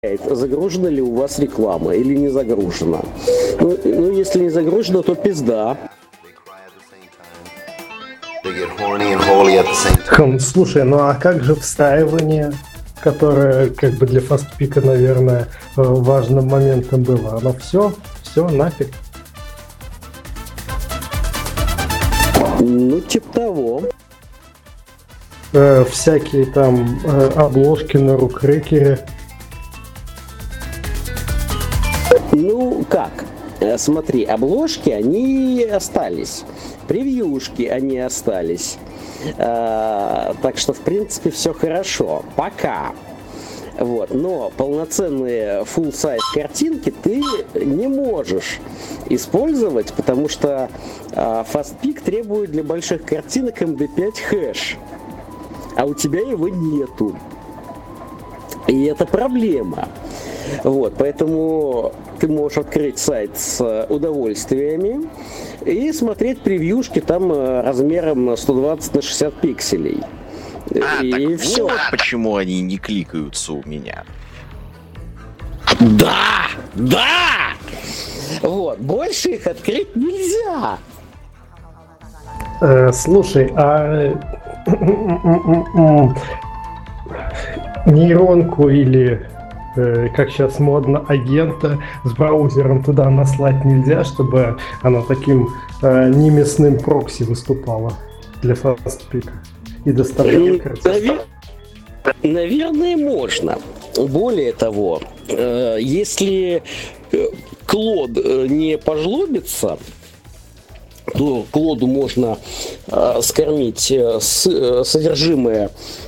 загружена ли у вас реклама или не загружена. Ну, если не загружена, то пизда. Слушай, ну а как же встраивание, которое как бы для фастпика, наверное, важным моментом было? Оно все нафиг. Ну, типа того. Всякие там обложки на рукрекере. Ну, как? Смотри, обложки, они остались. Превьюшки, они остались. Так что, в принципе, все хорошо. Пока. Вот. Но полноценные full-size картинки ты не можешь использовать, потому что FastPic требует для больших картинок MD5 хэш. А у тебя его нету. И это проблема. Вот, поэтому ты можешь открыть сайт с удовольствиями и смотреть превьюшки там размером 120 на 60 пикселей. И так все. Вот почему они не кликаются у меня. Да! Вот, больше их открыть нельзя. Слушай, а нейронку или, как сейчас модно, агента с браузером туда наслать нельзя, чтобы она таким неместным прокси выступала для фастпика и доставляла картинку? Наверное, можно. Более того, если Клод не пожлобится, то Клоду можно скормить содержимое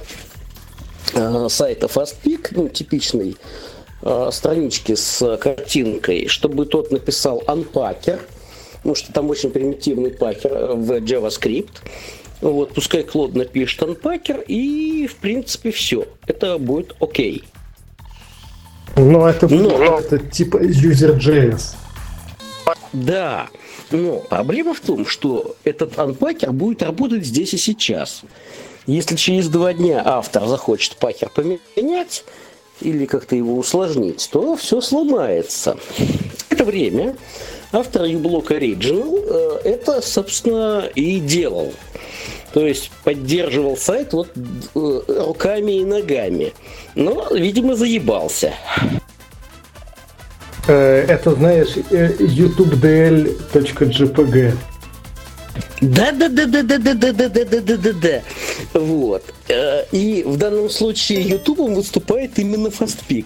сайта FastPic, ну, типичной странички с картинкой, чтобы тот написал unpacker, потому что там очень примитивный пакер в JavaScript. Вот, пускай Клод напишет unpacker, и, в принципе, все. Это будет окей. Ну, это типа user.js. Да, но проблема в том, что этот unpacker будет работать здесь и сейчас. Если через 2 дня автор захочет пакер поменять или как-то его усложнить, то все сломается. Это время автор uBlock Original это, собственно, и делал. То есть поддерживал сайт вот руками и ногами. Но, видимо, заебался. Это, знаешь, youtube.dl.jpg. Да. Вот. И в данном случае Ютубом выступает именно FastPic.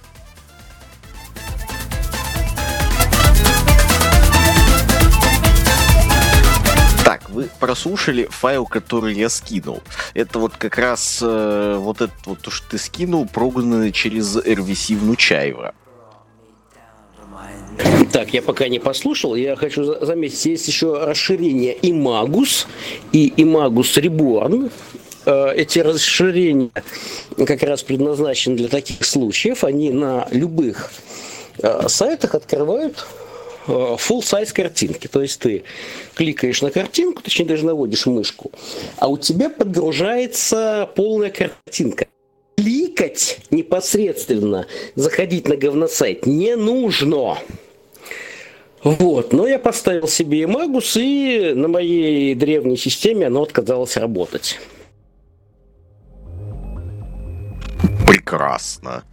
Так, вы прослушали файл, который я скинул. Это вот как раз вот это вот то, что ты скинул, прогнанное через RVC Внучаева. Так, я пока не послушал, я хочу заметить, есть еще расширение Imagus и Imagus Reborn. Эти расширения как раз предназначены для таких случаев. Они на любых сайтах открывают full-size картинки. То есть ты кликаешь на картинку, точнее даже наводишь мышку, а у тебя подгружается полная картинка. Кликать непосредственно, заходить на говносайт не нужно. Вот, но я поставил себе Imagus, и на моей древней системе оно отказалось работать. Прекрасно.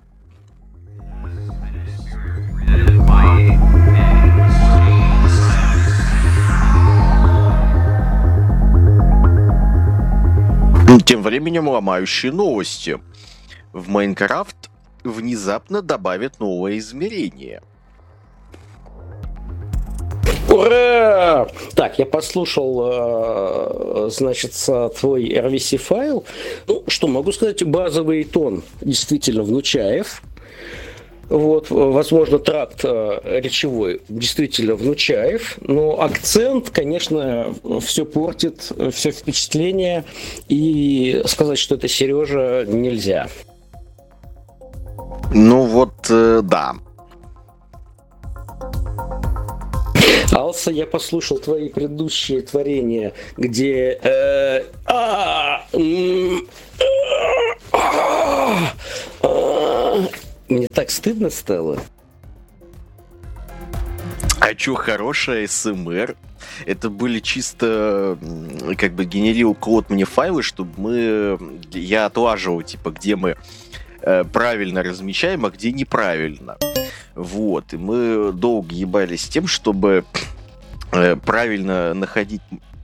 Тем временем ломающие новости. В Майнкрафт внезапно добавят новое измерение. Ура! Так, я послушал, значит, твой RVC файл. Ну, что могу сказать, базовый тон действительно Внучаев. Вот, возможно, тракт речевой действительно Внучаев, но акцент, конечно, все портит, все впечатление, и сказать, что это Сережа, нельзя. Ну вот, да. Алса, я послушал твои предыдущие творения, где мне так стыдно стало. А чё, хорошая СМР? Это были чисто, как бы, генерил Клод мне файлы, чтобы я отлаживал, типа, где мы правильно размещаем, а где неправильно. Вот. И мы долго ебались с тем, чтобы правильно находить...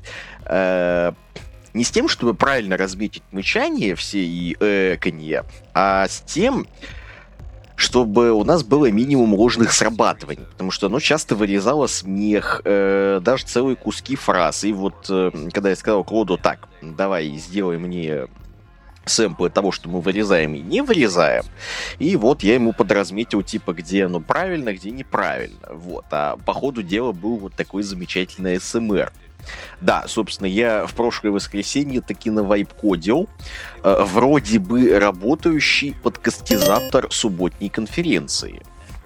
не с тем, чтобы правильно разметить мычание все и эканье, а с тем, чтобы у нас было минимум ложных срабатываний, потому что оно часто вырезало смех, даже целые куски фраз. И вот, когда я сказал Клоду, так, давай сделай мне сэмплы того, что мы вырезаем и не вырезаем, и вот я ему подразметил, типа, где оно правильно, где неправильно. Вот. А по ходу дела был вот такой замечательный СМР. Да, собственно, я в прошлое воскресенье таки навайп-кодил вроде бы работающий подкастизатор субботней конференции.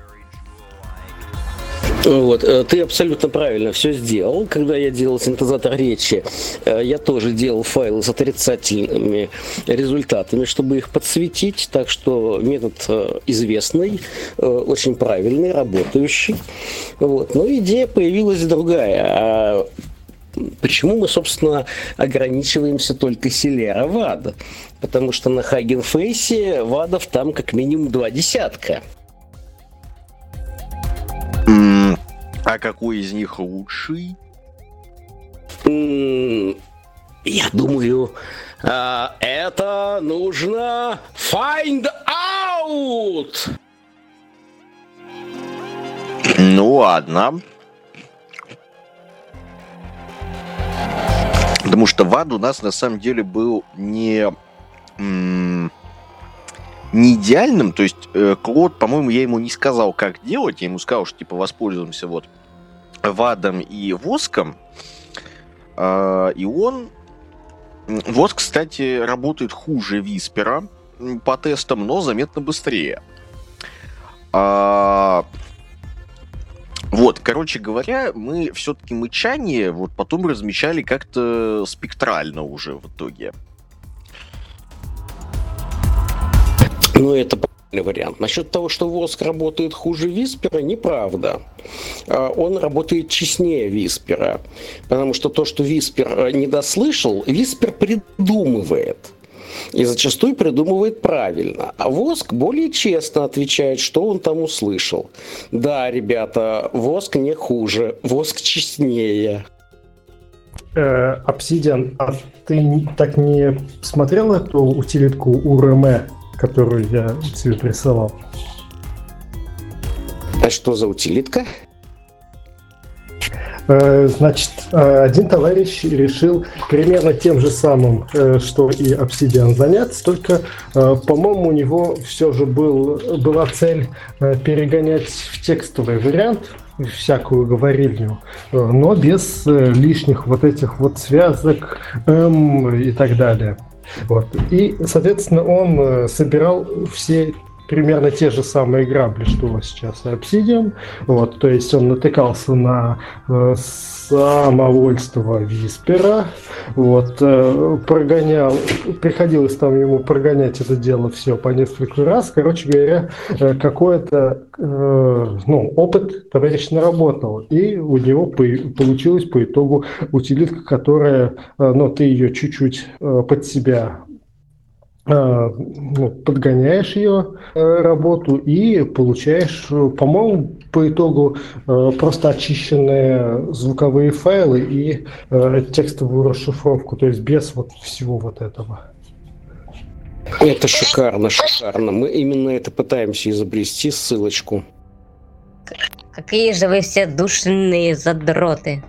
Вот, ты абсолютно правильно все сделал. Когда я делал синтезатор речи, я тоже делал файлы с отрицательными результатами, чтобы их подсветить. Так что метод известный, очень правильный, работающий. Вот. Но идея появилась другая. Почему мы, собственно, ограничиваемся только Селера ВАД? Потому что на Hugging Face ВАДов там как минимум 20. А какой из них лучший? Я думаю, это нужно find out! Ну ладно. Потому что ВАД у нас на самом деле был не идеальным, то есть Клод, по-моему, я ему не сказал, как делать, я ему сказал, что типа воспользуемся вот ВАДом и Воском, и он... Воск, кстати, работает хуже Виспера по тестам, но заметно быстрее. Вот, короче говоря, мы все-таки мычание вот потом размещали как-то спектрально уже в итоге. Ну, это правильный вариант. Насчет того, что Воск работает хуже Виспера, неправда. Он работает честнее Виспера. Потому что то, что Виспер не дослышал, Виспер придумывает. И зачастую придумывает правильно. А Воск более честно отвечает, что он там услышал. Да, ребята, Воск не хуже, Воск честнее. Obsidian, а ты так не смотрел эту утилитку URM, которую я тебе присылал? А что за утилитка? Значит, один товарищ решил примерно тем же самым, что и Obsidian, заняться, только, по-моему, у него все же была цель перегонять в текстовый вариант всякую говорильню, но без лишних вот этих вот связок и так далее. Вот. И, соответственно, он собирал все примерно те же самые грабли, что сейчас и Obsidian. Вот, то есть он натыкался на самовольство Виспера, вот, приходилось там ему прогонять это дело все по несколько раз. Короче говоря, какой-то опыт товарищ наработал, и у него получилась по итогу утилитка, которая, ты ее чуть-чуть под себя подгоняешь ее работу и получаешь, по-моему, по итогу просто очищенные звуковые файлы и текстовую расшифровку, то есть без вот всего вот этого. Это шикарно, шикарно. Мы именно это пытаемся изобрести, ссылочку. Какие же вы все душные задроты.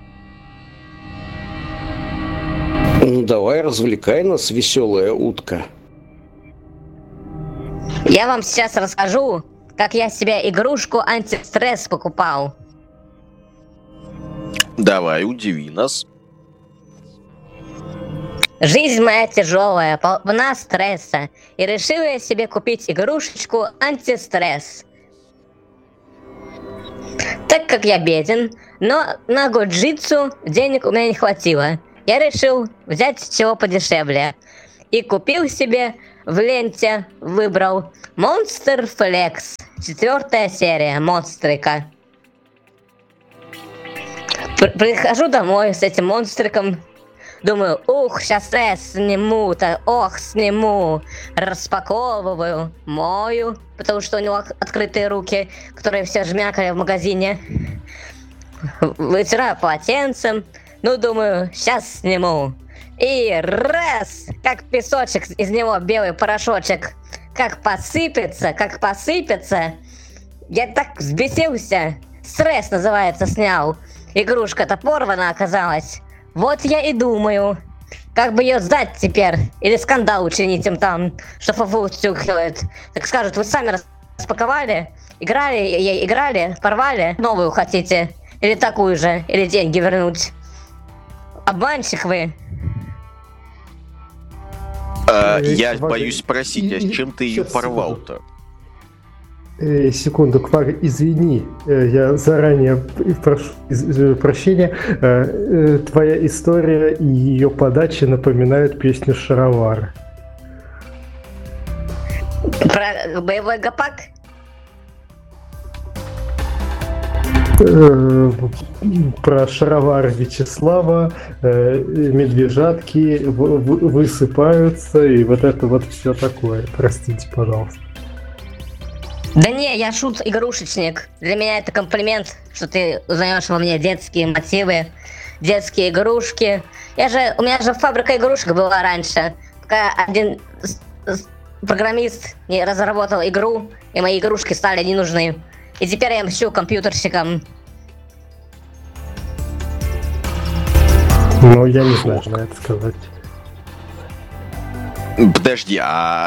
Ну давай, развлекай нас, веселая утка. Я вам сейчас расскажу, как я себе игрушку антистресс покупал. Давай, удиви нас. Жизнь моя тяжелая, полна стресса, и решила я себе купить игрушечку антистресс. Так как я беден, но на годжитсу денег у меня не хватило, я решил взять чего подешевле и купил себе в ленте выбрал Monster Flex. 4 серия Монстрика. Прихожу домой с этим монстриком. Думаю, сейчас я сниму-то, сниму. Распаковываю, мою, потому что у него открытые руки, которые все жмякали в магазине. Вытираю полотенцем. Ну, думаю, сейчас сниму. И раз, как песочек, из него белый порошочек, как посыпется. Я так взбесился. Стресс, называется, снял. Игрушка-то порвана оказалась. Вот я и думаю, как бы ее сдать теперь. Или скандал учинить им там, что фуфу тюхивает. Так скажут, вы сами распаковали, играли, порвали, новую хотите. Или такую же, или деньги вернуть. Обманщик вы. Я боюсь спросить, а с чем ты ее порвал-то? Секунду, Квар, извини, я заранее прошу прощения. Твоя история и ее подача напоминают песню «Шаровар». Про боевой гопак? Про шаровар Вячеслава, медвежатки высыпаются и вот это вот все такое. Простите, пожалуйста. Да не, я шут-игрушечник. Для меня это комплимент, что ты узнаешь во мне детские мотивы, детские игрушки. У меня же фабрика игрушек была раньше, пока один программист не разработал игру, и мои игрушки стали не нужны. И теперь я мщу компьютерщикам. Ну, я не знаю, что на это сказать. Подожди,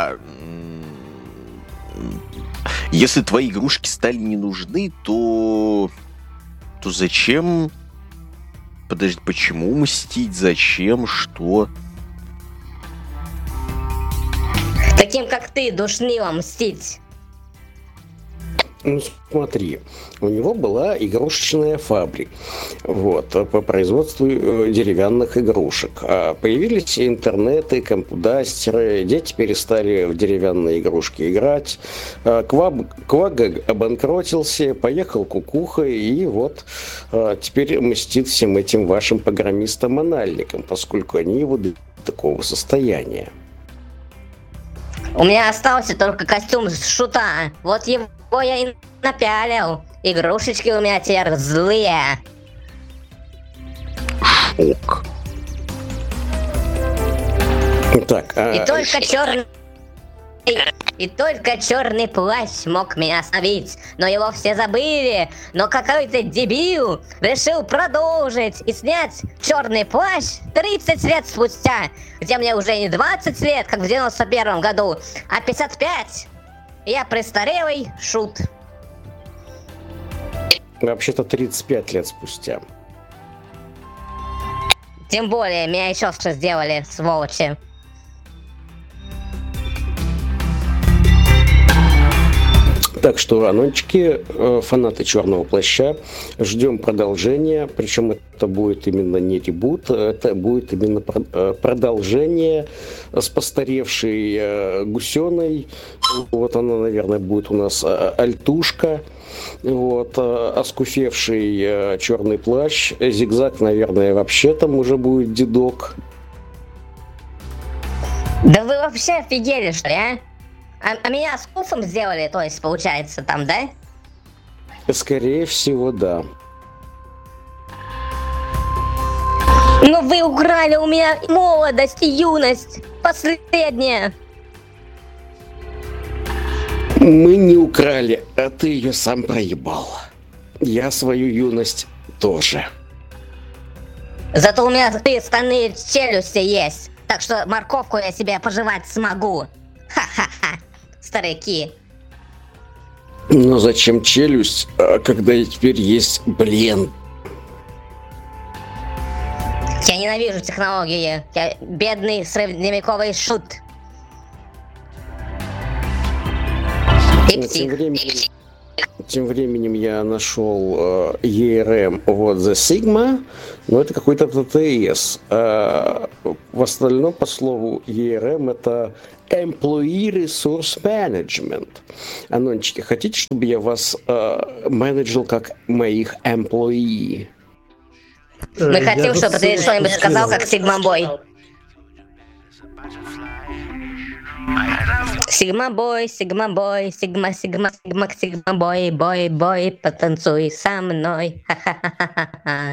если твои игрушки стали не нужны, то зачем? Подожди, почему мстить? Зачем? Что? Таким, как ты, душнило мстить. Ну, смотри, у него была игрушечная фабрика, по производству деревянных игрушек. А появились интернеты, компьютеры, дети перестали в деревянные игрушки играть. Кваг обанкротился, поехал кукуха, и теперь мстит всем этим вашим программистам-анальникам, поскольку они его до такого состояния. У меня остался только костюм шута. Вот его я и напялил. Игрушечки у меня теперь злые. Шок. Так, И только черный плащ мог меня остановить, но его все забыли. Но какой-то дебил решил продолжить и снять черный плащ 30 лет спустя, где мне уже не 20 лет, как в 91 году, а 55. Я престарелый шут. Вообще-то 35 лет спустя. Тем более, меня еще что сделали, сволочи. Так что, анончики, фанаты «Черного плаща», ждем продолжения, причем это будет именно не ребут, это будет именно продолжение с постаревшей Гусеной. Она, наверное, будет у нас альтушка, оскуфевший черный плащ, Зигзаг, наверное, вообще там уже будет дедок. Да вы вообще офигели, что ли, а? А меня с пуфом сделали, то есть, получается, там, да? Скорее всего, да. Ну вы украли у меня молодость и юность. Последняя. Мы не украли, а ты ее сам проебал. Я свою юность тоже. Зато у меня стальные челюсти есть. Так что морковку я себе пожевать смогу. Ха-ха-ха. Старики. Но зачем челюсть, когда теперь есть блин? Я ненавижу технологии. Я бедный средневековый шут. Тем временем Тем временем я нашел ERM вот The Sigma, но это какой-то ТТС. В остальном, по слову, ERM это Employee Resource Management. Анончики, хотите, чтобы я вас менеджил как моих employee? Мы хотим, чтобы ты что-нибудь сказал, как Sigma Boy. Sigma Boy, Sigma Boy, Sigma, Sigma, Sigma, Sigma Boy, Boy, Boy, потанцуй со мной. Ха-ха-ха-ха.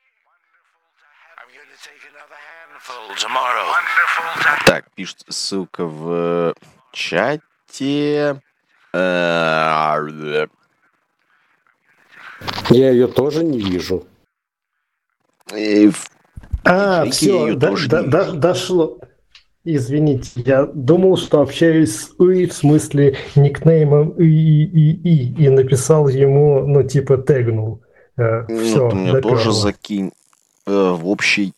Так, пишет ссылка в чате. Я ее тоже не вижу. Я все, её тоже не вижу. дошло. Извините, я думал, что общаюсь с Уи, в смысле никнеймом и написал ему, ну, типа, тегнул. Все, Ты мне тоже закинь в общий.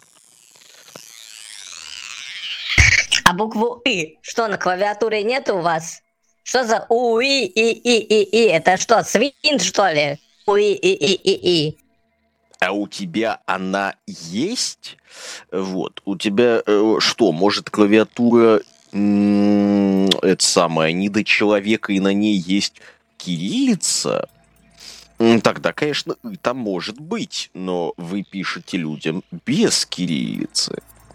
А букву И, что на клавиатуре нет у вас? Что за УИ и? Это что, свин, что ли? УИ и. А у тебя она есть? Вот. У тебя что, может, клавиатура это самое, недочеловека, и на ней есть кириллица? Тогда, конечно, это может быть, но вы пишете людям без кириллицы.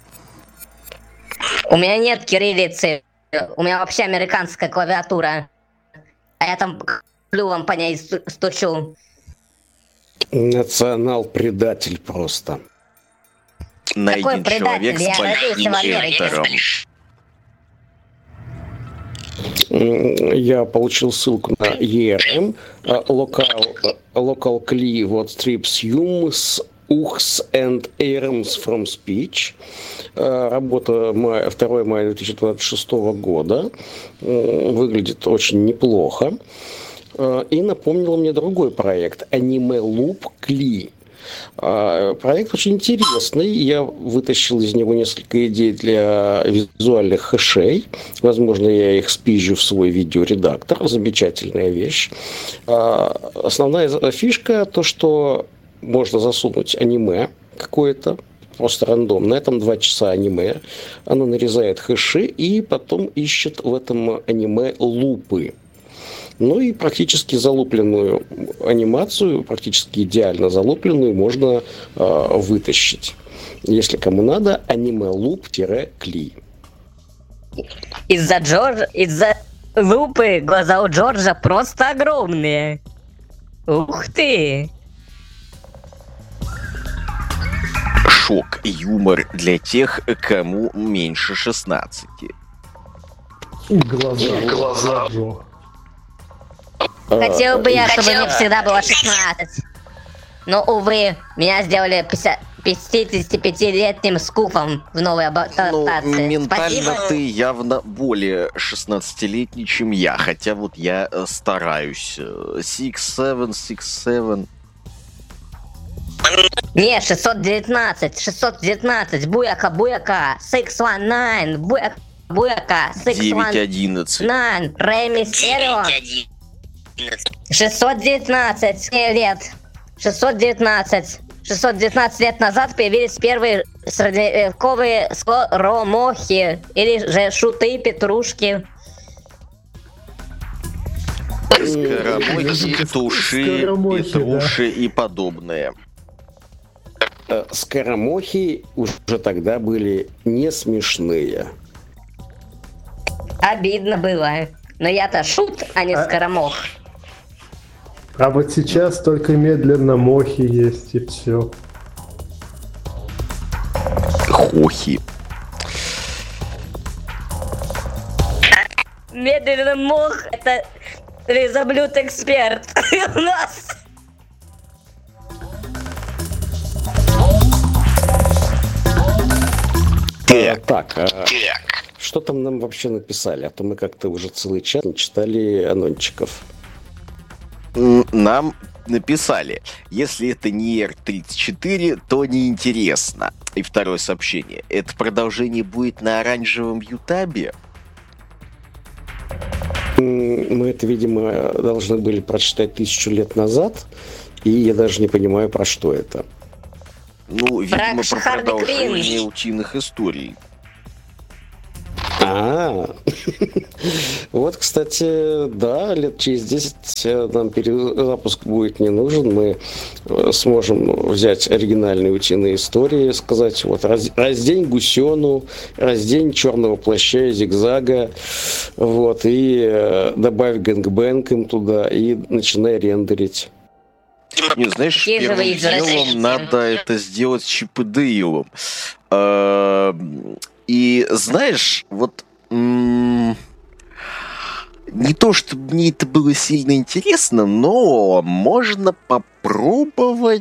У меня нет кириллицы. У меня вообще американская клавиатура. А я там клювом по ней стучу. Национал-предатель просто. Найден человек предатель? с Я родился большим в Америке. энтером. Я получил ссылку на ERM, local CLI, what strips humans, UX and erms from speech. Работа 2 мая 2026 года. Выглядит очень неплохо. И напомнил мне другой проект Anime Loop CLI. Проект очень интересный. Я вытащил из него несколько идей для визуальных хэшей. Возможно, я их спизжу в свой видеоредактор. Замечательная вещь. Основная фишка то, что можно засунуть аниме какое-то, просто рандомно. Там 2 часа аниме. Оно нарезает хэши и потом ищет в этом аниме лупы. Ну и практически залупленную анимацию, практически идеально залупленную, можно вытащить. Если кому надо, аниме-луп-CLI. Из-за лупы глаза у Джорджа просто огромные. Ух ты! Шок, юмор для тех, кому меньше 16. Глаза Джо. Хотел бы я, чтобы мне всегда было 16. Но, увы, меня сделали 55-летним скуфом в новой адаптации. Ментально Спасибо. ты явно более 16-летний, чем я. Хотя вот я стараюсь. 6'7". Не, 619, буяка, 619, буяка, 619, 9'11". Рэми Стерео, 619 лет, 619 лет назад появились первые средневековые скоромохи, или же шуты, петрушки. Скоромохи, туши, Скоромохи, петруши и подобное. Скоромохи уже тогда были не смешные. Обидно было. Но я-то шут, а не скоромох. А вот сейчас только медленно мохи есть и все. Хохи. Медленный мох — это лизоблюд-эксперт у нас. Так, что там нам вообще написали? А то мы как-то уже целый час не читали анончиков. Нам написали, если это не R34, то неинтересно. И второе сообщение. Это продолжение будет на оранжевом ютабе? Мы это, видимо, должны были прочитать 1000 лет назад, и я даже не понимаю, про что это. Ну, видимо, про Харли продолжение Квинн. утиных историй. Вот, кстати, да, лет через 10 нам перезапуск будет не нужен. Мы сможем взять оригинальные утиные истории, сказать, вот, раздень гусену, раздень черного плаща и зигзага, вот, и добавь гэнгбэнг им туда, и начинай рендерить. Не, знаешь, Какие же вы первым извращенцы. делом надо это сделать с Чип и Дейлом. И знаешь, вот не то, чтобы мне это было сильно интересно, но можно попробовать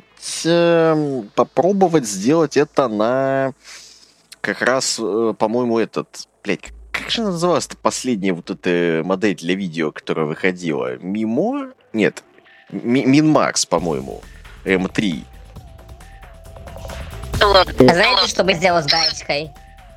сделать это на как раз, по-моему, как же называлась-то последняя вот эта модель для видео, которая выходила? Мимо? Нет, Минмакс, по-моему, М3. Знаете, что бы сделал с гаечкой?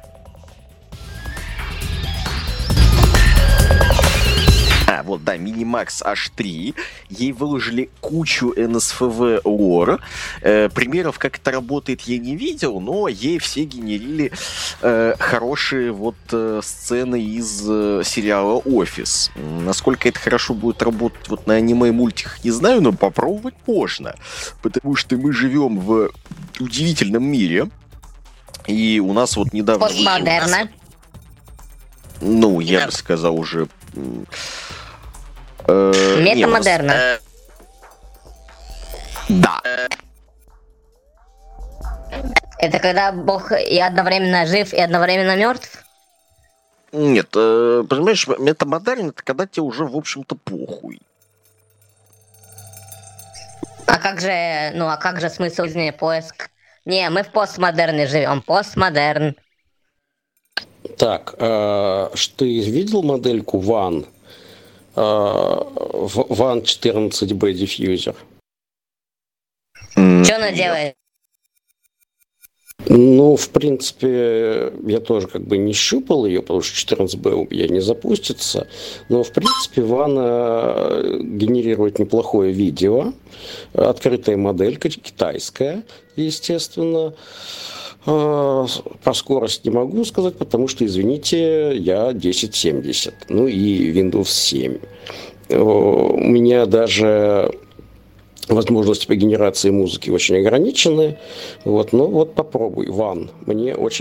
Вот, да, Minimax H3. Ей выложили кучу NSFW лор. Примеров, как это работает, я не видел, но ей все генерили хорошие вот сцены из сериала «Офис». Насколько это хорошо будет работать вот на аниме и мультиках, не знаю, но попробовать можно. Потому что мы живем в удивительном мире. И у нас вот недавно... Постмодерна. Ну, я бы сказал, уже... Метамодерна. Да. Это когда Бог и одновременно жив, и одновременно мертв? Нет, понимаешь, метамодерн — это когда тебе уже, в общем-то, похуй. А как же смысл жизни, поиск? Не, мы в постмодерне живем. Постмодерн. Так, ты видел модельку WAN? WAN 14B Diffuser? Что она делает? Ну, в принципе, я тоже как бы не щупал ее, потому что 14B у меня не запустится. Но, в принципе, WAN генерирует неплохое видео. Открытая моделька, китайская, естественно. Про скорость не могу сказать, потому что, извините, я 1070, ну и Windows 7. У меня даже возможности по генерации музыки очень ограничены. Вот, ну вот попробуй. WAN. Мне очень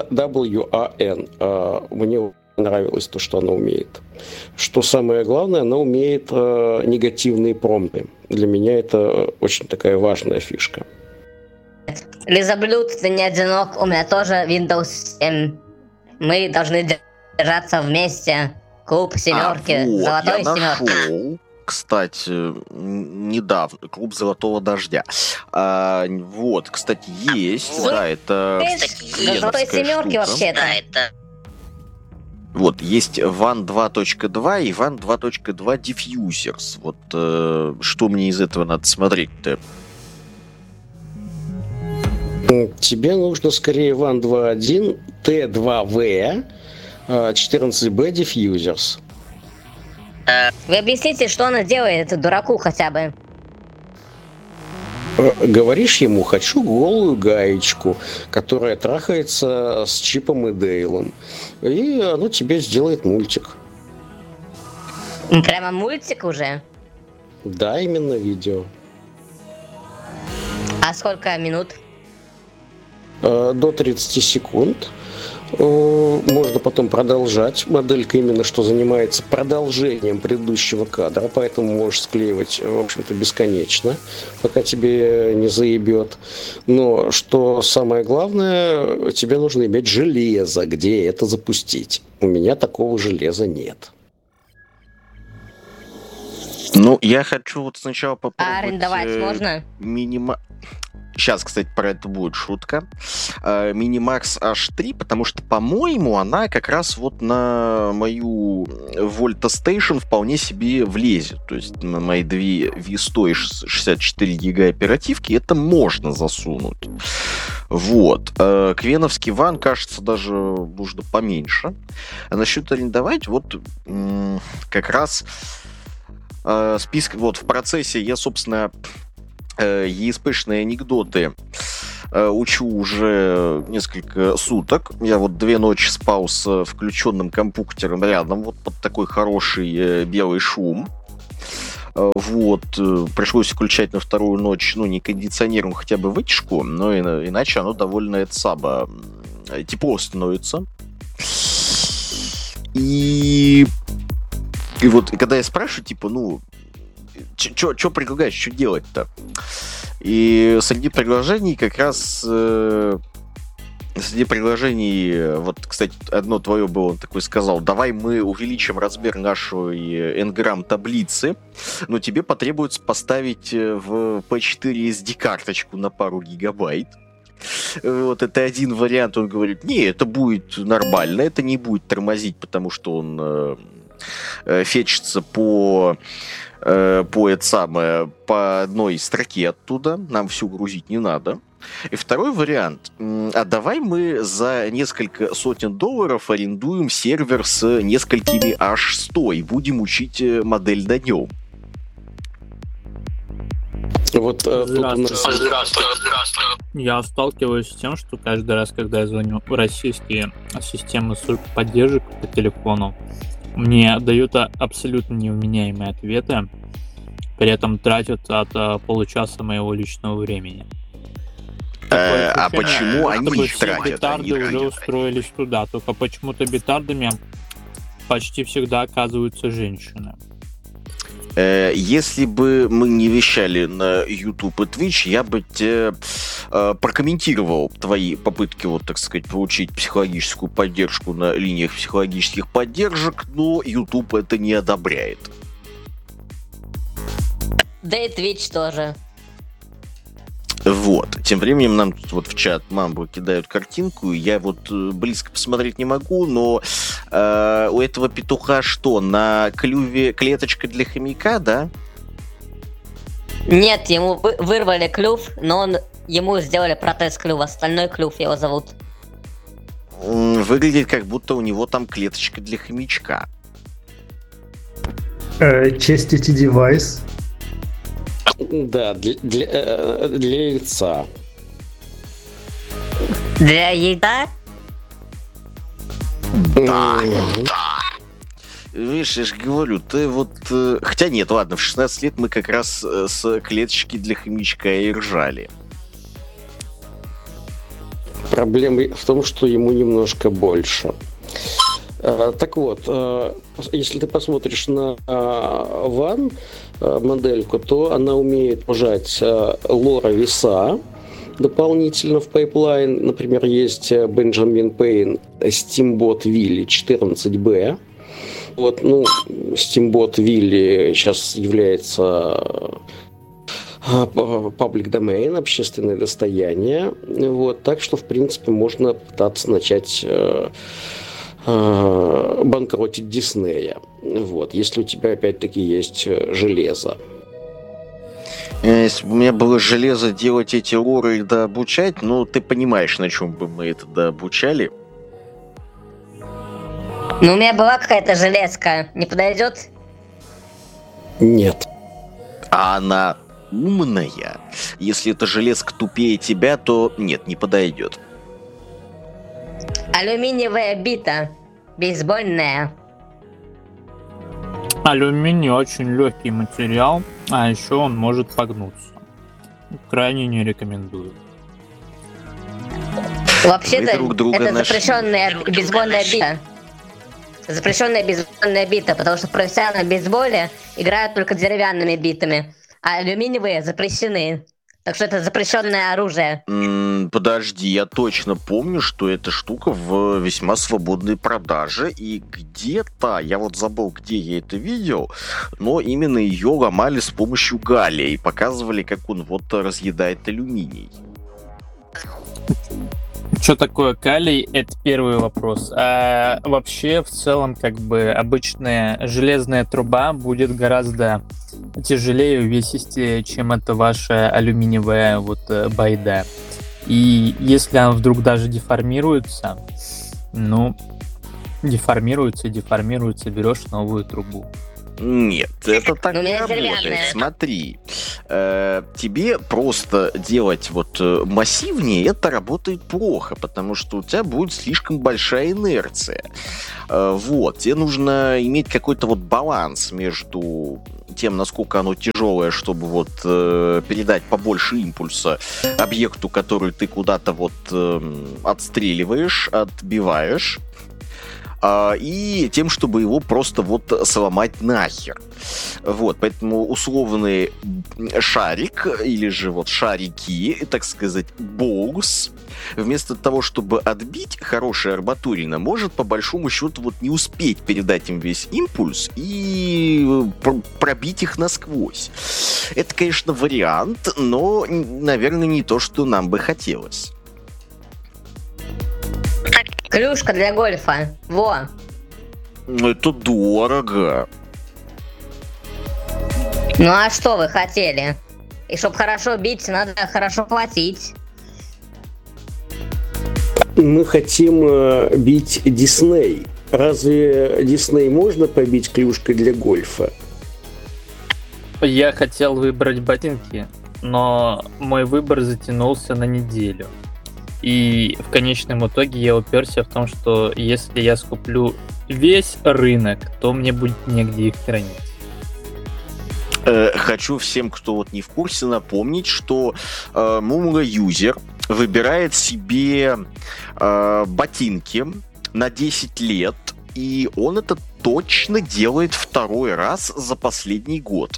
WAN. Мне нравилось то, что она умеет. Что самое главное, она умеет негативные промпты. Для меня это очень такая важная фишка. Лизаблюд, ты не одинок, у меня тоже Windows 7. Мы должны держаться вместе. Клуб семерки, Вот, золотой я семерки. нашел, кстати, недавно, клуб Золотого Дождя. Вот, кстати, есть, да, это Золотой веновская семерки штука. вообще-то. Вот, есть WAN 2.2 и WAN 2.2 Diffusers. Вот, что мне из этого надо смотреть-то? Тебе нужно скорее WAN 2.1 T2V 14B Diffusers. Вы объясните, что она делает дураку хотя бы. Говоришь ему, хочу голую гаечку, которая трахается с Чипом и Дейлом. И оно тебе сделает мультик. Прямо мультик уже? Да, именно видео. А сколько минут? До 30 секунд. Можно потом продолжать. Моделька именно что занимается продолжением предыдущего кадра, поэтому можешь склеивать, в общем-то, бесконечно, пока тебе не заебет. Но что самое главное, тебе нужно иметь железо, где это запустить. У меня такого железа нет. Ну, я хочу вот сначала А попробовать... арендовать можно? Сейчас, кстати, про это будет шутка. Minimax H3, потому что, по-моему, она как раз вот на мою Volta Station вполне себе влезет. То есть на мои две V100 и 64 гига оперативки это можно засунуть. Вот. Квеновский ван, кажется, даже нужно поменьше. А насчет арендовать, вот как раз список, вот в процессе я, собственно, ESP-шные анекдоты учу уже несколько суток. Я вот 2 ночи спал с включенным компьютером рядом, вот под такой хороший белый шум. Вот, пришлось включать на вторую ночь, ну, не кондиционером, хотя бы вытяжку, но иначе оно довольно тепло становится. И вот, когда я спрашиваю, типа, ну, что предлагаешь, что делать-то? И среди предложений как раз... Среди предложений, вот, кстати, одно твое было, он такой сказал: давай мы увеличим размер нашей Ngram таблицы, но тебе потребуется поставить в P4 SD-карточку на пару гигабайт. Вот, это один вариант. Он говорит: не, это будет нормально, это не будет тормозить, потому что он фетчится по одной строке оттуда, нам всю грузить не надо. И второй вариант: а давай мы за несколько сотен долларов арендуем сервер с несколькими H100 и будем учить модель на нем. Вот тут у нас... Я сталкиваюсь с тем, что каждый раз, когда я звоню в российские системы служб поддержек по телефону, мне дают абсолютно невменяемые ответы, при этом тратят от получаса моего личного времени. А почему они чтобы их все тратят? битарды уже устроились туда, только почему-то битардами почти всегда оказываются женщины. Если бы мы не вещали на YouTube и Twitch, я бы тебе прокомментировал твои попытки, вот, так сказать, получить психологическую поддержку на линиях психологических поддержек, но YouTube это не одобряет. Да и Twitch тоже. Вот. Тем временем нам тут вот в чат Мамбо кидают картинку. Я вот близко посмотреть не могу, но у этого петуха что? На клюве клеточка для хомяка, да? Нет, ему вырвали клюв, но ему сделали протез клюва. Остальной клюв его зовут. Выглядит, как будто у него там клеточка для хомячка. Чистите девайс. Да, для яйца. Для яйца? Да. Видишь, я же говорю, ты вот... Хотя нет, ладно, в 16 лет мы как раз с клеточки для хомячка и ржали. Проблема в том, что ему немножко больше. Так вот, если ты посмотришь на Ван модельку, то она умеет ужать лора веса дополнительно в пайплайн. Например, есть Benjamin Payne Steamboat Willy 14B. Вот, ну, Steamboat Willy сейчас является public domain, общественное достояние. Вот, так что, в принципе, можно пытаться начать банкротить Диснея. Вот, если у тебя опять-таки есть железо. Если бы у меня было железо делать эти лоры и дообучать, ну, ты понимаешь, на чем бы мы это дообучали. Ну, у меня была какая-то железка. Не подойдет? Нет. А она умная. Если эта железка тупее тебя, то нет, не подойдет. Алюминиевая бита. Бейсбольная. Алюминий очень легкий материал, а еще он может погнуться. Крайне не рекомендую. Вообще-то друг друга это нашли. запрещенная бейсбольная бита. Запрещенная бейсбольная бита, потому что в профессиональном бейсболе играют только деревянными битами, а алюминиевые запрещены. Так что это запрещенное оружие. Подожди, я точно помню, что эта штука в весьма свободной продаже, и где-то, я вот забыл, где я это видел, но именно ее ломали с помощью галлия и показывали, как он вот разъедает алюминий. Что такое калий? Это первый вопрос. А вообще, в целом, как бы обычная железная труба будет гораздо тяжелее и увесистее, чем это ваша алюминиевая вот байда. И если она вдруг даже деформируется, ну, деформируется, берешь новую трубу. Нет, это так Ну, у не меня работает. деревянная. Смотри, тебе просто делать вот массивнее, это работает плохо, потому что у тебя будет слишком большая инерция. Вот, тебе нужно иметь какой-то вот баланс между тем, насколько оно тяжелое, чтобы вот передать побольше импульса объекту, который ты куда-то вот отстреливаешь, отбиваешь, и тем, чтобы его просто вот сломать нахер. Вот, поэтому условный шарик, или же вот шарики, так сказать, боус, вместо того, чтобы отбить хорошая арматурина, может по большому счету вот не успеть передать им весь импульс и пробить их насквозь. Это, конечно, вариант, но, наверное, не то, что нам бы хотелось. Клюшка для гольфа. Во. Это дорого. Ну а что вы хотели? И чтоб хорошо бить, надо хорошо платить. Мы хотим бить Дисней. Разве Дисней можно побить клюшкой для гольфа? Я хотел выбрать ботинки, но мой выбор затянулся на неделю. И в конечном итоге я уперся в том, что если я скуплю весь рынок, то мне будет негде их хранить. Хочу всем, кто вот не в курсе, напомнить, что Мумура Юзер выбирает себе ботинки на 10 лет, и он это точно делает второй раз за последний год.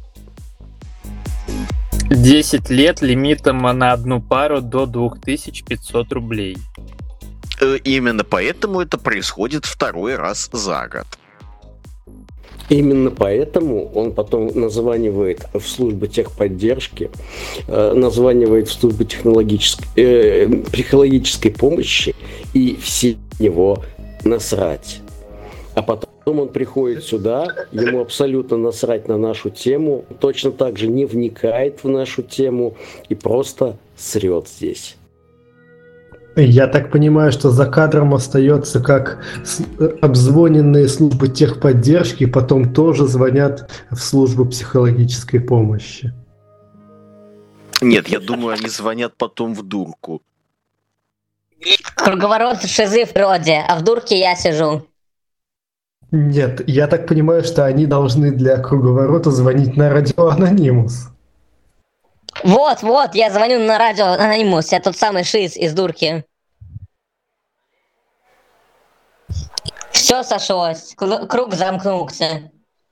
10 лет лимитом на одну пару до 2500 рублей. Именно поэтому это происходит второй раз за год. Именно поэтому он потом названивает в службу техподдержки, названивает в службу психологической помощи, и все него насрать. А потом он приходит сюда, ему абсолютно насрать на нашу тему, точно так же не вникает в нашу тему и просто срет здесь. Я так понимаю, что за кадром остается как обзвоненные службы техподдержки, потом тоже звонят в службу психологической помощи. Нет, я думаю, они звонят потом в дурку. Круговорот шизы в природе, а в дурке я сижу. Нет, я так понимаю, что они должны для круговорота звонить на радио Анонимус. Вот, я звоню на радио Анонимус, я тот самый шиз из дурки. Все сошлось, круг замкнулся.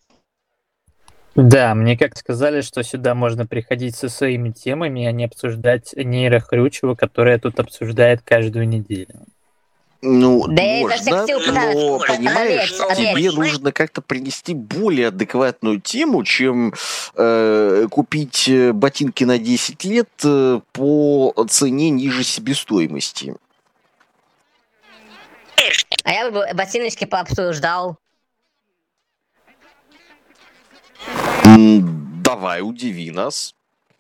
Да, мне как сказали, что сюда можно приходить со своими темами, а не обсуждать нейрохрючево, которое тут обсуждает каждую неделю. Ну, Да я изо можно, всех сил пытаюсь но, понимаешь, отвлечь. тебе нужно как-то принести более адекватную тему, чем купить ботинки на 10 лет по цене ниже себестоимости. А я бы ботиночки пообсуждал. Давай, удиви нас.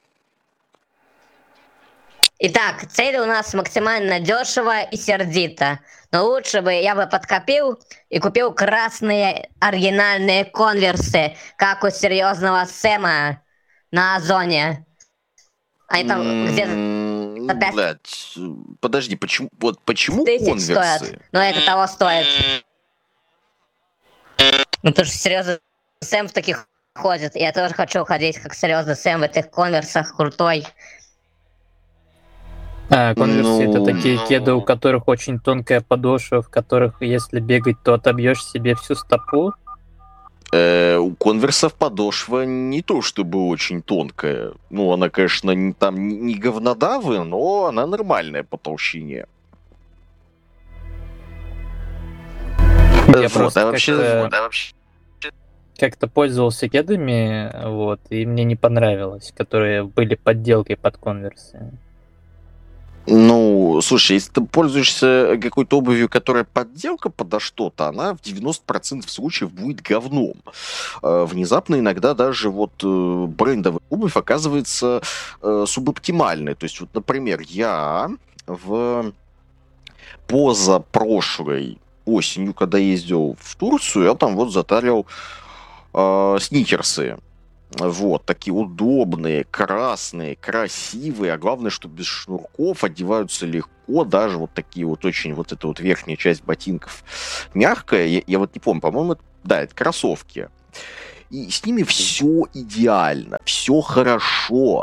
Итак, цель у нас максимально дешево и сердито. Но лучше бы я бы подкопил и купил красные оригинальные конверсы, как у серьезного Сэма на Озоне. Они там где-то опять Блядь, подожди, почему тысяч конверсы? стоят. Но это того стоит. Ну потому что серьезный Сэм в таких ходит. Я тоже хочу ходить как серьезный Сэм в этих конверсах, крутой. Конверсы это такие кеды, у которых очень тонкая подошва, в которых, если бегать, то отобьешь себе всю стопу. У конверсов подошва не то чтобы очень тонкая. Ну, она, конечно, там не говнодавы, но она нормальная по толщине. Я просто как-то пользовался кедами, вот, и мне не понравилось, которые были подделкой под конверсы. Ну, слушай, если ты пользуешься какой-то обувью, которая подделка подо что-то, она в 90% случаев будет говном. Внезапно иногда даже вот брендовая обувь оказывается субоптимальной. То есть, вот, например, я в позапрошлой осенью, когда ездил в Турцию, я там вот затарил сникерсы. Вот, такие удобные, красные, красивые, а главное, что без шнурков, одеваются легко, даже вот такие вот очень, вот эта вот верхняя часть ботинков мягкая, я вот не помню, по-моему, да, это кроссовки. И с ними все идеально, все хорошо.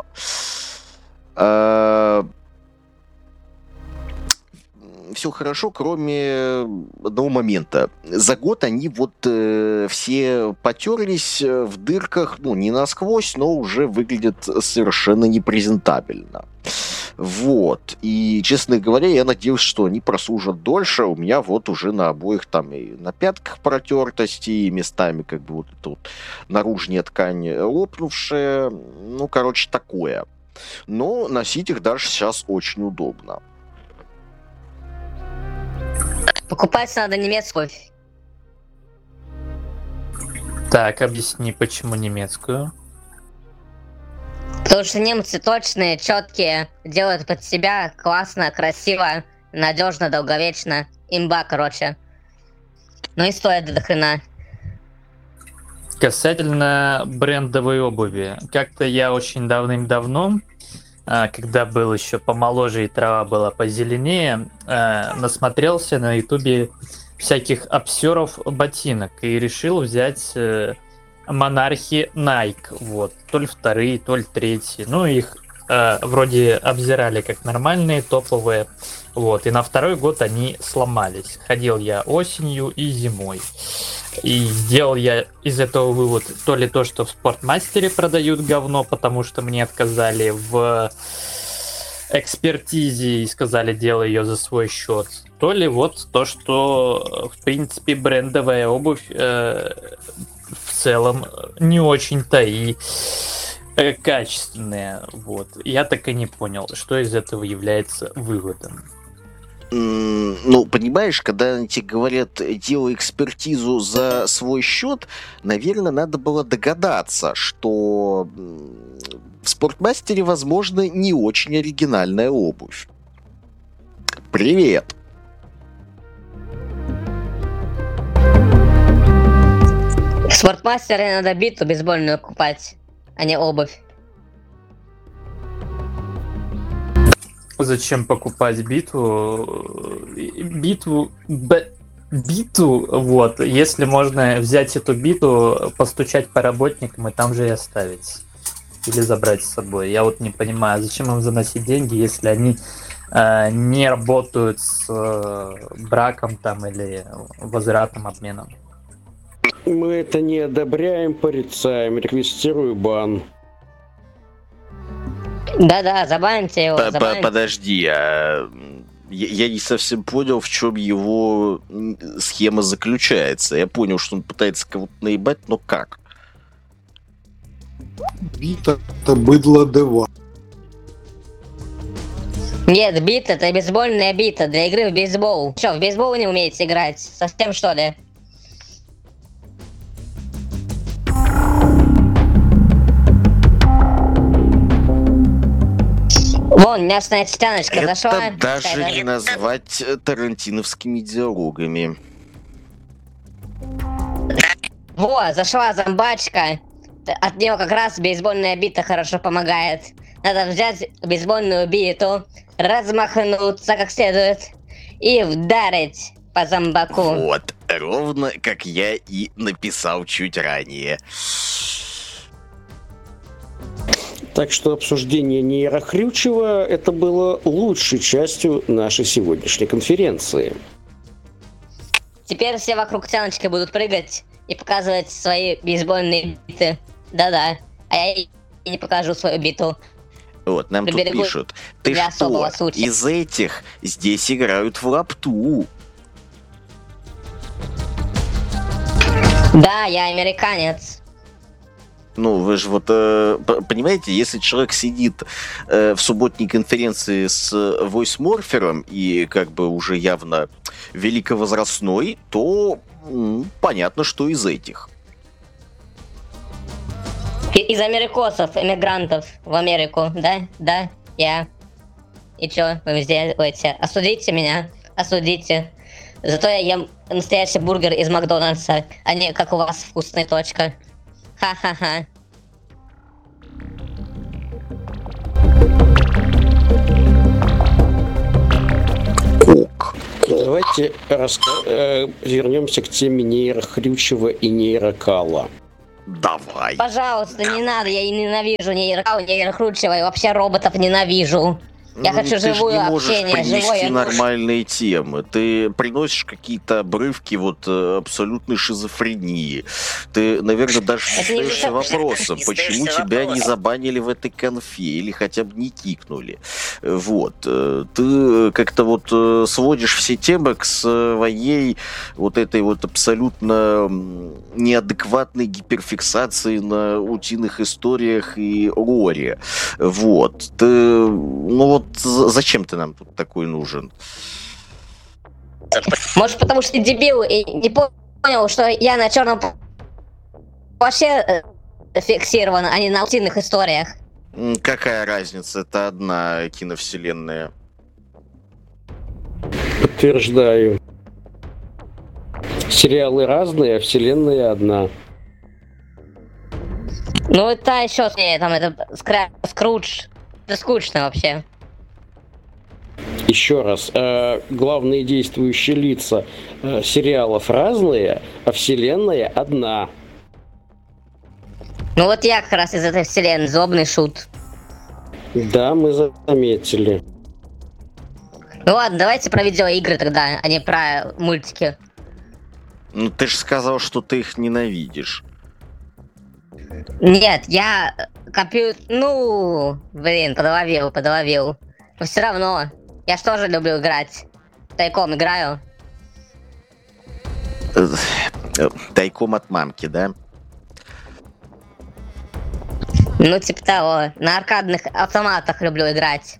Все хорошо, кроме одного момента. За год они вот все потерлись в дырках, ну, не насквозь, но уже выглядят совершенно непрезентабельно. Вот. И, честно говоря, я надеюсь, что они прослужат дольше. У меня вот уже на обоих там и на пятках протертости, и местами как бы вот эта вот наружная ткань лопнувшая. Ну, короче, такое. Но носить их даже сейчас очень удобно. Покупать надо немецкую. Так, объясни, почему немецкую? Потому что немцы точные, четкие, делают под себя классно, красиво, надежно, долговечно. Имба, короче. Ну и стоит до хрена. Касательно брендовой обуви. Как-то я очень давным-давно, когда был еще помоложе и трава была позеленее, насмотрелся на ютубе всяких обсеров ботинок и решил взять монархи Nike. Вот. То ли вторые, то ли третьи. Ну, их вроде обзирали как нормальные, топовые. Вот. И на второй год они сломались. Ходил я осенью и зимой. И сделал я из этого вывод то ли то, что в Спортмастере продают говно, потому что мне отказали в экспертизе и сказали, делай ее за свой счет, то ли вот то, что в принципе брендовая обувь в целом не очень-то и качественная. Вот. Я так и не понял, что из этого является выводом. Ну, понимаешь, когда тебе говорят, делай экспертизу за свой счет, наверное, надо было догадаться, что в Спортмастере, возможно, не очень оригинальная обувь. Привет! В Спортмастере надо биту бейсбольную купать, а не обувь. Зачем покупать битву? Биту, вот, если можно взять эту биту, постучать по работникам и там же и оставить. Или забрать с собой. Я вот не понимаю, зачем им заносить деньги, если они не работают с браком там или возвратом, обменом. Мы это не одобряем, порицаем, реквестирую бан. Да-да, забаньте его, забаньте. Подожди, я не совсем понял, в чем его схема заключается. Я понял, что он пытается кого-то наебать, но как? Бита — это быдло дева. Нет, бита — это бейсбольная бита для игры в бейсбол. Что, в бейсбол не умеете играть? Совсем что ли? Вон, мясная стяночка зашла. Это даже не назвать тарантиновскими диалогами. Во, зашла зомбачка. От него как раз бейсбольная бита хорошо помогает. Надо взять бейсбольную биту, размахнуться как следует и вдарить по зомбаку. Вот, ровно как я и написал чуть ранее. Так что обсуждение нейрохрючева — это было лучшей частью нашей сегодняшней конференции. Теперь все вокруг тяночки будут прыгать и показывать свои бейсбольные биты. Да-да, а я и не покажу свою биту. Вот, нам тут Приберегу пишут, ты для что, особого случая. из этих здесь играют в лапту? Да, я американец. Ну, вы же вот понимаете, если человек сидит в субботней конференции с войсморфером и как бы уже явно великовозрастной, то понятно, что из этих. Из америкосов, эмигрантов в Америку, да? Да, я. И чё, вы сделаете? Осудите меня, осудите. Зато я ем настоящий бургер из Макдональдса, а не как у вас вкусная точка. Ха-ха-ха. Давайте вернемся к теме нейрохрючева и нейрокала. Давай. Пожалуйста, не надо, я ненавижу нейрокала, нейрохрючева и вообще роботов ненавижу. Я хочу живое общение, Ты не можешь принести живое. нормальные темы. Ты приносишь какие-то обрывки вот абсолютной шизофрении. Ты, наверное, даже задаешься вопросом, почему тебя не забанили в этой конфе или хотя бы не кикнули. Вот. Ты как-то вот сводишь все темы к своей вот этой вот абсолютно неадекватной гиперфиксации на утиных историях и лоре. Вот. Ты, ну вот, зачем ты нам тут такой нужен? Может, потому что ты дебил и не понял, что я на черном вообще фиксирован, а не на утиных историях. Какая разница? Это одна киновселенная. Подтверждаю. Сериалы разные, а вселенная одна. Ну, это еще там это Скрудж. Это скучно вообще. Еще раз, главные действующие лица сериалов разные, а вселенная одна. Ну вот я как раз из этой вселенной, злобный шут. Да, мы заметили. Ну ладно, давайте про видеоигры тогда, а не про мультики. Ну ты же сказал, что ты их ненавидишь. Нет, я Ну, блин, подловил. Но все равно, я же тоже люблю играть. Тайком играю. Тайком от мамки, да? Ну, типа того, на аркадных автоматах люблю играть.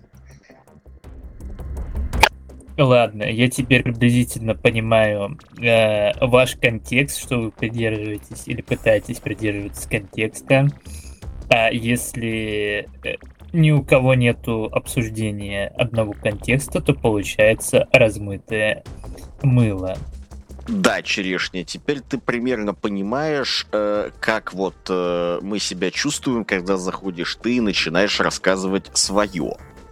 Ладно, я теперь приблизительно понимаю ваш контекст, что вы придерживаетесь или пытаетесь придерживаться контекста. А если ни у кого нету обсуждения одного контекста, то получается размытое мыло. Да, Черешня, теперь ты примерно понимаешь, как вот мы себя чувствуем, когда заходишь ты и начинаешь рассказывать свое.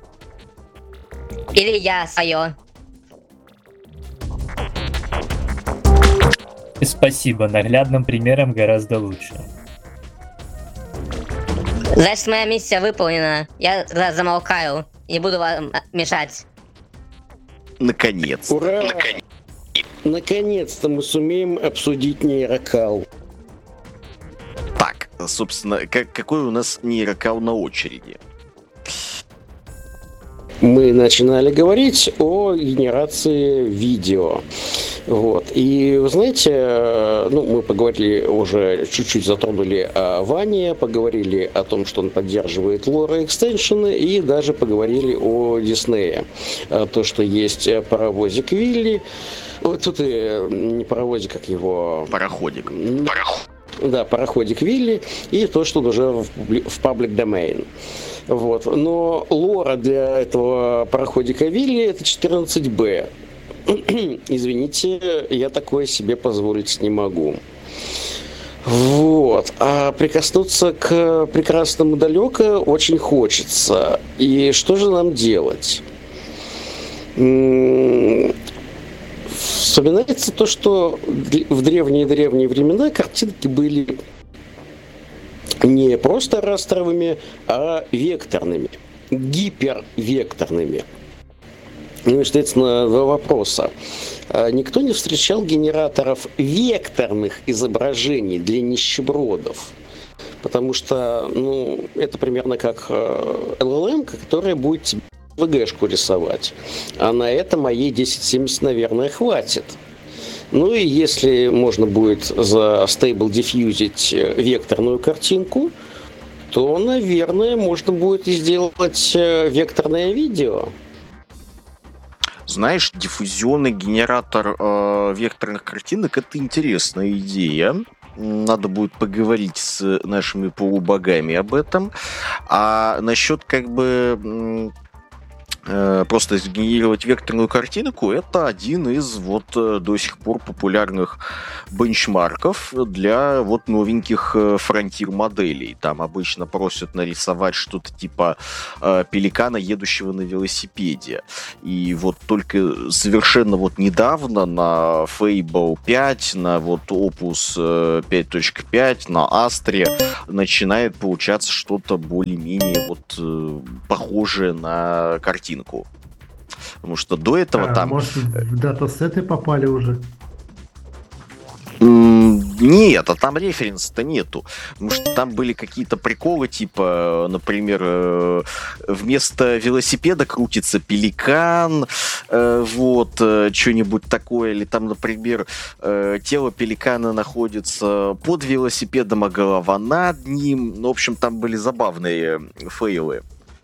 Или я свое. Спасибо, наглядным примером гораздо лучше. Значит, моя миссия выполнена. Я замолкаю. Не буду вам мешать. Наконец. Ура! Наконец-то мы сумеем обсудить нейрокал. Так, собственно, какой у нас нейрокал на очереди? Мы начинали говорить о генерации видео. Вот. И вы знаете, ну, мы поговорили уже, чуть-чуть затронули о Ване, поговорили о том, что он поддерживает лора экстеншены, и даже поговорили о Диснее. То, что есть паровозик Вилли. Вот тут и не паровозик, как его... Пароходик. Да, пароходик Вилли, и то, что он уже в паблик домен. Вот. Но лора для этого пароходика Вилли это 14Б. Извините, я такое себе позволить не могу. Вот. А прикоснуться к прекрасному далеко очень хочется. И что же нам делать? Вспоминается то, что в древние-древние времена картинки были не просто растровыми, а векторными, гипервекторными. Ну и, соответственно, два вопроса. Никто не встречал генераторов векторных изображений для нищебродов, потому что, ну, это примерно как LLM, которая будет тебе VG-шку рисовать. А на это моей 1070, наверное, хватит. Ну и если можно будет за Stable диффьюзить векторную картинку, то, наверное, можно будет и сделать векторное видео. Знаешь, диффузионный генератор векторных картинок — это интересная идея. Надо будет поговорить с нашими полубогами об этом. А насчет просто сгенерировать векторную картинку — это один из до сих пор популярных бенчмарков для новеньких фронтир моделей. Там обычно просят нарисовать что-то типа пеликана, едущего на велосипеде. И только совершенно недавно на Fable 5, на Opus 5.5, на Astra начинает получаться что-то более-менее похожее на картинку. Потому что до этого там... Может, в датасеты попали уже? Нет, а там референса-то нету. Потому что там были какие-то приколы, типа, например, вместо велосипеда крутится пеликан, что-нибудь такое. Или там, например, тело пеликана находится под велосипедом, а голова над ним. Ну, в общем, там были забавные фейлы.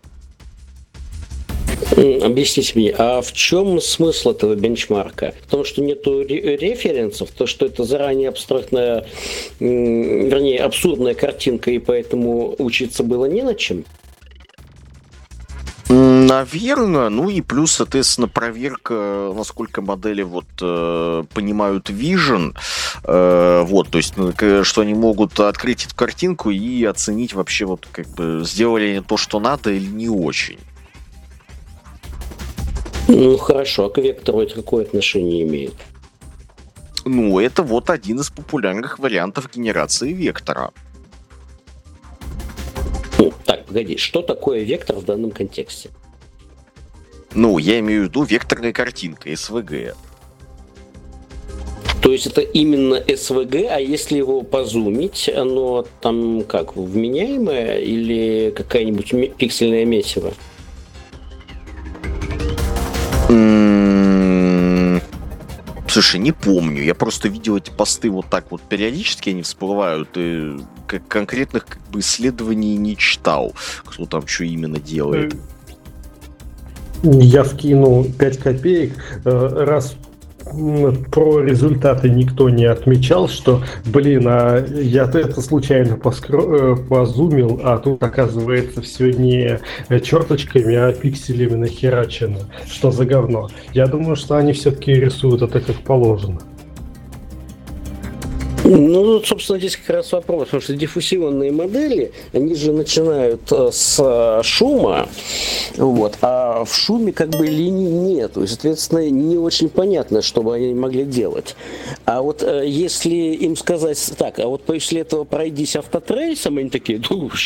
Объясните мне, а в чем смысл этого бенчмарка? В том, что нету референсов, то, что это заранее абстрактная, абсурдная картинка, и поэтому учиться было не на чем? Наверное, и плюс, соответственно, проверка, насколько модели понимают vision, то есть, что они могут открыть эту картинку и оценить вообще, сделали они то, что надо, или не очень. Ну хорошо, а к вектору это какое отношение имеет? Это один из популярных вариантов генерации вектора. Так, погоди, что такое вектор в данном контексте? Я имею в виду векторная картинка, SVG. То есть это именно SVG, а если его позумить, оно там вменяемое или какая-нибудь пиксельное месиво? Слушай, не помню. Я просто видел эти посты периодически, они всплывают, и конкретных исследований не читал, кто там что именно делает. Я вкину 5 копеек, раз про результаты никто не отмечал, что, я это случайно позумил, а тут, оказывается, все не черточками, а пикселями нахерачено. Что за говно? Я думаю, что они все-таки рисуют это как положено. Собственно, здесь как раз вопрос, потому что диффузионные модели, они же начинают с шума, а в шуме линий нет, и, соответственно, не очень понятно, что бы они могли делать. А если им сказать так, после этого пройдись автотрейсом, они такие,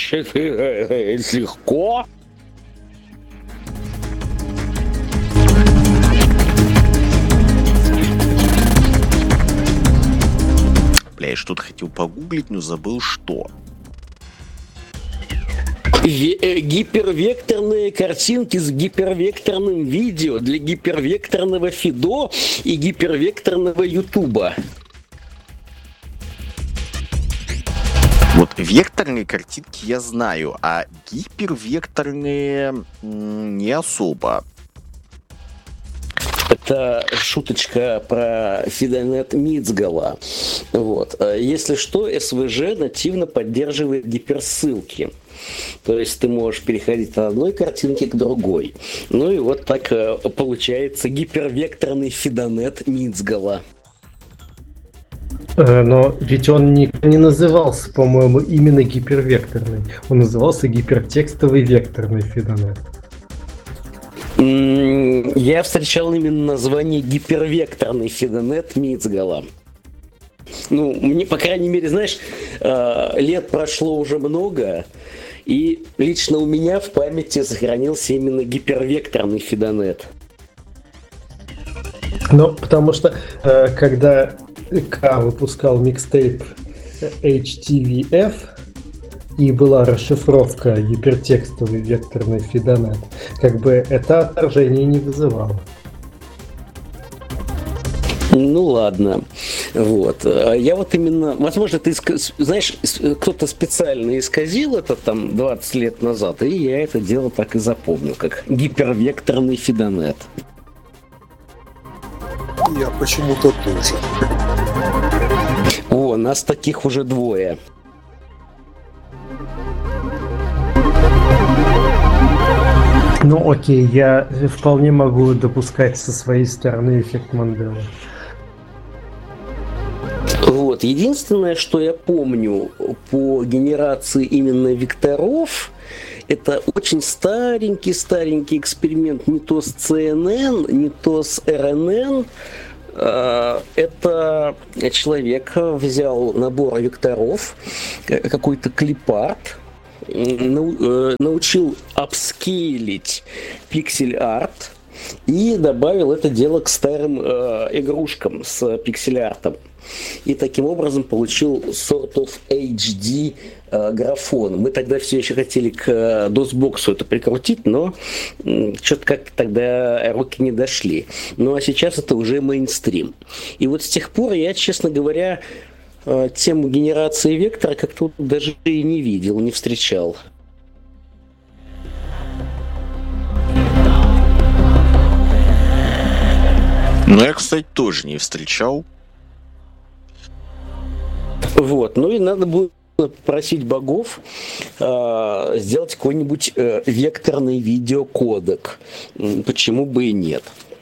легко. Я что-то хотел погуглить, но забыл что. Гипервекторные картинки с гипервекторным видео для гипервекторного Фидо и гипервекторного Ютуба. Векторные картинки я знаю, а гипервекторные не особо. Это шуточка про Фидонет Мицгала. Если что, SVG нативно поддерживает гиперссылки. То есть ты можешь переходить от одной картинки к другой. И так получается гипервекторный Фидонет Мицгала. Но ведь он не назывался, по-моему, именно гипервекторный. Он назывался гипертекстовый векторный Фидонет. Я встречал именно название гипервекторный Фидонет Мицгала. Мне, по крайней мере, знаешь, лет прошло уже много, и лично у меня в памяти сохранился именно гипервекторный Фидонет. Потому что, когда К выпускал микстейп HTVF, и была расшифровка гипертекстовый векторный Ну ладно, вот. Я вот именно, возможно, ты знаешь, кто-то специально исказил это там 20 лет назад, и я это дело так и запомнил, как гипервекторный Фидонет. Я почему-то тоже. О, нас таких уже двое. Ну окей, я вполне могу допускать со своей стороны эффект Манделы. Вот, единственное, что я помню по генерации именно векторов, это очень старенький эксперимент не то с CNN, не то с RNN. Это человек взял набор векторов, какой-то клипарт, научил апскейлить пиксель-арт и добавил это дело к старым игрушкам с пиксель-артом. И таким образом получил sort of HD графон. Мы тогда все еще хотели к DOS-боксу это прикрутить, но что-то как тогда руки не дошли. Ну а сейчас это уже мейнстрим. И вот с тех пор я, честно говоря, тему генерации вектора как-то даже и не видел, не встречал. Ну, я, кстати, тоже не встречал. Вот, ну и надо будет попросить богов сделать какой-нибудь векторный видеокодек. Почему бы и нет?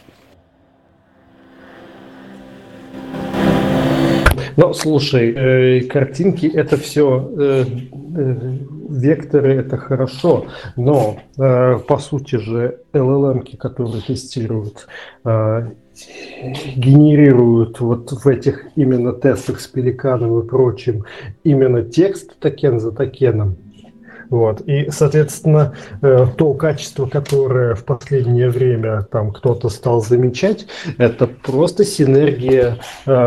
Ну, слушай, картинки это все, векторы это хорошо, но по сути же LLM-ки, которые тестируют, генерируют вот в этих именно тестах с Пеликаном и прочим именно текст токен за токеном. Вот. И, соответственно, то качество, которое в последнее время там кто-то стал замечать, это просто синергия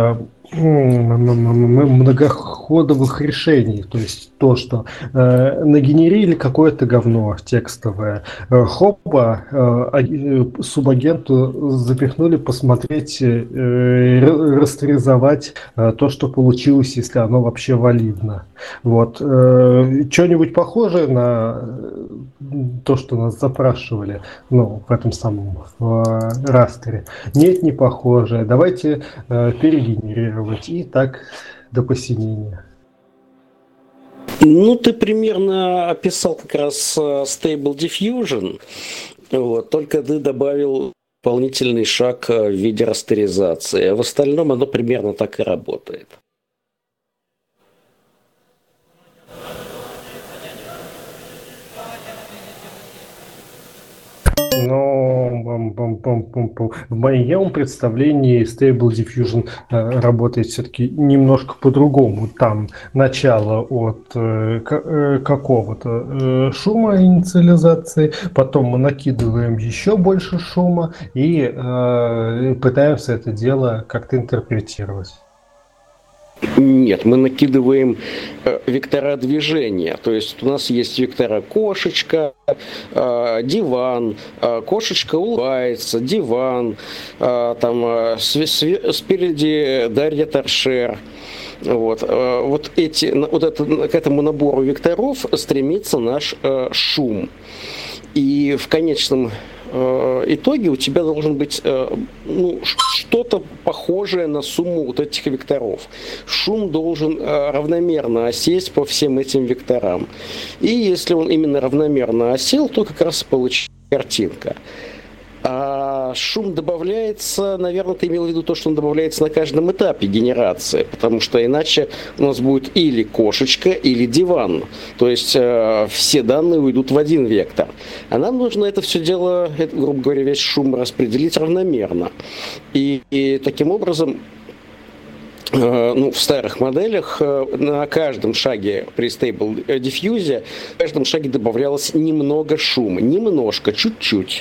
многоходовых решений. То есть то, что нагенерили какое-то говно текстовое, хопа, субагенту запихнули посмотреть, растеризовать то, что получилось, если оно вообще валидно. Вот. Что-нибудь похожее на то, что нас запрашивали, ну, в этом самом растере? Нет, не похоже. Давайте перегенерировать. И так до посинения. Ну, ты примерно описал как раз Stable Diffusion, вот, только ты добавил дополнительный шаг в виде растеризации, а в остальном оно примерно так и работает. Но в моем представлении Stable Diffusion работает все-таки немножко по-другому. Там начало от какого-то шума инициализации, потом мы накидываем еще больше шума и пытаемся это дело как-то интерпретировать. Нет, мы накидываем вектора движения. То есть у нас есть вектора кошечка, диван, кошечка улыбается, диван, там спереди Дарья Торшер. Вот к этому набору векторов стремится наш шум. И в конечном итоге у тебя должен быть что-то похожее на сумму вот этих векторов. Шум должен равномерно осесть по всем этим векторам. И если он именно равномерно осел, то как раз получится картинка. А шум добавляется, наверное, ты имел в виду то, что он добавляется на каждом этапе генерации, потому что иначе у нас будет или кошечка, или диван. То есть все данные уйдут в один вектор. А нам нужно это все дело, грубо говоря, весь шум распределить равномерно. И таким образом, в старых моделях на каждом шаге при Stable Diffusion, в каждом шаге добавлялось немного шума. Немножко, чуть-чуть.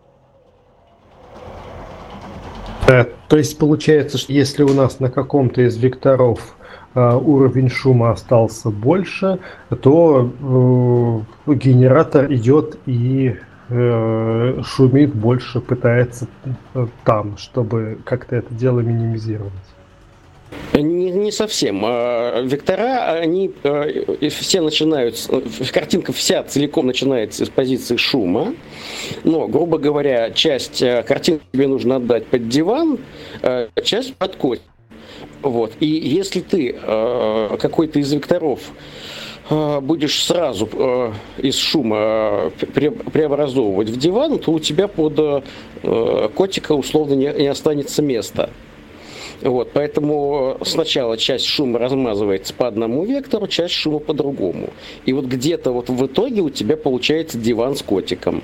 То есть получается, что если у нас на каком-то из векторов уровень шума остался больше, то генератор идет и шумит больше, пытается там, чтобы как-то это дело минимизировать. Не совсем. Вектора, они все начинаются, картинка вся целиком начинается с позиции шума, но, грубо говоря, часть картинки тебе нужно отдать под диван, часть под котик. Вот. И если ты какой-то из векторов будешь сразу из шума преобразовывать в диван, то у тебя под котика условно не останется места. Вот, поэтому сначала часть шума размазывается по одному вектору, часть шума по другому. И вот где-то вот в итоге у тебя получается диван с котиком.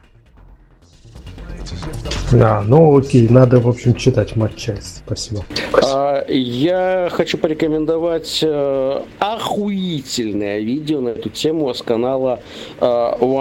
Да, ну окей, надо, в общем, читать матчасть. Спасибо. Я хочу порекомендовать охуительное видео на эту тему с канала